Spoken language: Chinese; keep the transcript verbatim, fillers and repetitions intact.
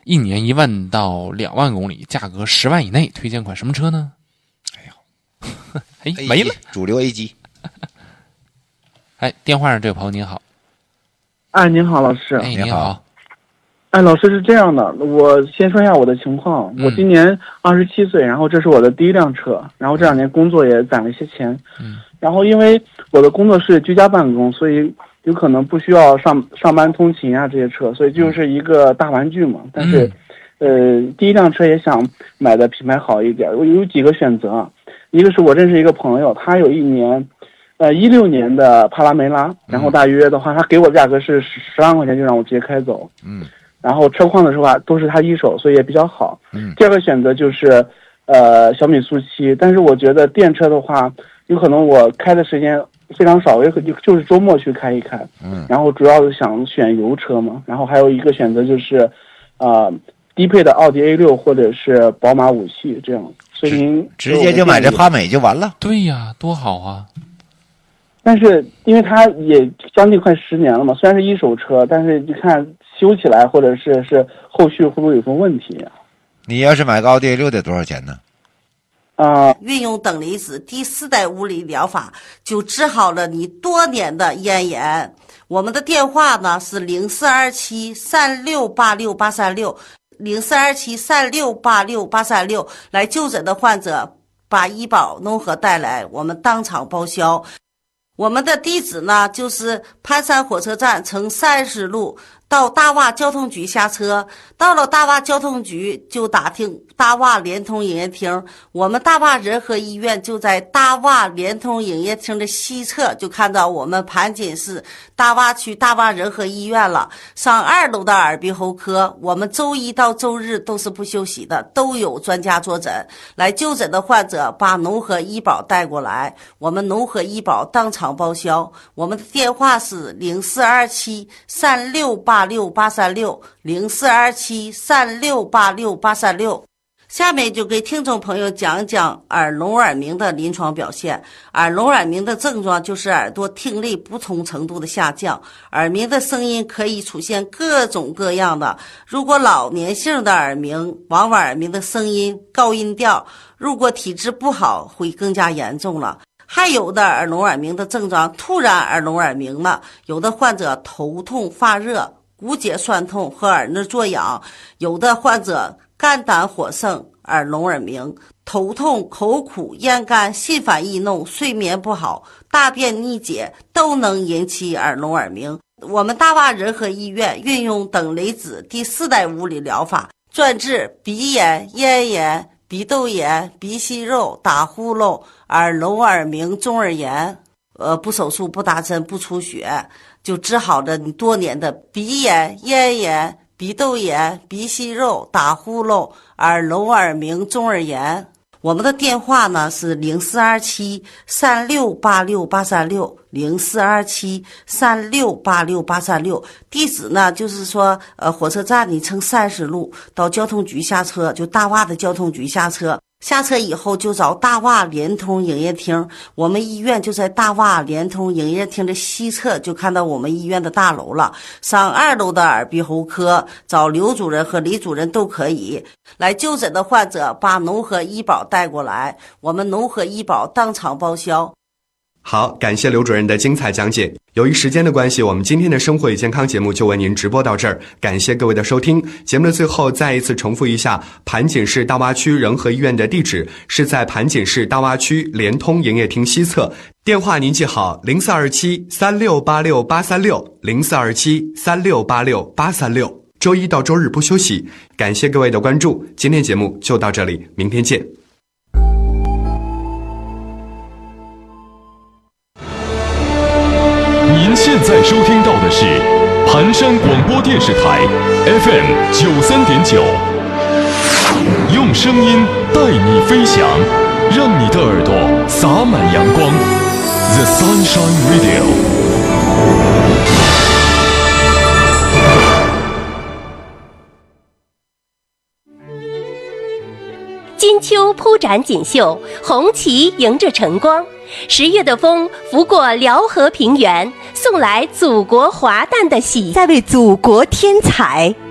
一年一万到两万公里，价格十万以内，推荐款什么车呢？哎呦，哎，没了， 主流 A 级。 哎，电话上这位朋友您好。 哎，您好，老师。 哎，您好。 哎，老师是这样的，我先说一下我的情况。 嗯、 我今年二十七岁，然后这是我的第一辆车，然后这两年工作也攒了一些钱。 嗯。然后因为我的工作是居家办公，所以有可能不需要上上班通勤啊这些车，所以就是一个大玩具嘛。但是， 嗯、 呃，第一辆车也想买的品牌好一点，我有几个选择。一个是我认识一个朋友，他有一年。呃，一六年的帕拉梅拉，然后大约的话，他给我的价格是十万块钱，就让我直接开走。 嗯， 然后车况的说话都是他一手，所以也比较好。 嗯， 第二个选择就是，呃，小米速七，但是我觉得电车的话，有可能我开的时间非常少，也可就就是周末去开一开。 嗯， 然后主要是想选油车嘛，然后还有一个选择就是，呃，低配的奥迪 A 六或者是宝马五系这样。所以您直接就买这帕美就完了。 对呀，多好啊！ 但是因为它也将近快十年了嘛，虽然是一手车，但是你看修起来或者是是后续会不会有什么问题啊？ 你要是买个奥迪 A 六得多少钱呢？ 啊、呃， 运用等离子第四代物理疗法就治好了你多年的咽炎。我们的电话呢是零四二七三六八六八三六，零四二七三六八六八三六，来就诊的患者把医保农合带来，我们当场报销。我们的地址呢，就是盘山火车站乘三十路到大洼交通局下车，到了大洼交通局就打听大洼联通营业厅，我们大洼仁和医院就在大洼联通营业厅的西侧，就看到我们盘锦市大洼区大洼仁和医院了。上二楼的耳鼻喉科，我们周一到周日都是不休息的，都有专家坐诊。来就诊的患者把农合医保带过来，我们农合医保当场报销。我们的电话是零四二七三六八六八三六，零四二七三六八六八三六。下面就给听众朋友讲讲耳聋耳鸣的临床表现。耳聋耳鸣的症状就是耳朵听力不同程度的下降，耳鸣的声音可以出现各种各样的。如果老年性的耳鸣，往往耳鸣的声音高音调，如果体质不好会更加严重了。还有的耳聋耳鸣的症状突然耳聋耳鸣了，有的患者头痛发热、骨节酸痛和耳内作痒，有的患者肝胆火盛、耳聋耳鸣，头痛、口苦、咽干、心烦易怒、睡眠不好、大便逆解都能引起耳聋耳鸣。我们大洼仁和医院运用等离子第四代物理疗法，专治鼻炎、咽炎、鼻窦炎、鼻息肉、打呼噜、耳聋耳鸣、中耳炎，呃，不手术、不打针、不出血，就治好了你多年的鼻炎、咽炎、鼻窦炎、鼻息肉、打呼噜、耳聋耳鸣、中耳炎。我们的电话呢是零四二七三六八六八三六，零四二七三六八六八三六。地址呢就是说，呃，火车站你乘三十路到交通局下车，就大洼的交通局下车。下车以后就找大洼联通营业厅，我们医院就在大洼联通营业厅的西侧，就看到我们医院的大楼了。上二楼的耳鼻喉科，找刘主任和李主任都可以。来就诊的患者把农合医保带过来，我们农合医保当场报销。 好，感谢刘主任的精彩讲解。由于时间的关系，我们今天的生活与健康节目就为您直播到这儿，感谢各位的收听。节目的最后再一次重复一下，盘锦市大洼区仁和医院的地址是在盘锦市大洼区联通营业厅西侧，电话您记好零四二七三六八六八三六，零四二七三六八六八三六。周一到周日不休息，感谢各位的关注。今天节目就到这里，明天见。 您现在收听到的是盘山广播电视台 F M 九三点九，用声音带你飞翔，让你的耳朵洒满阳光。The Sunshine Radio。 金秋铺展锦绣，红旗迎着晨光。十月的风拂过辽河平原，送来祖国华诞的喜， 在为祖国添彩。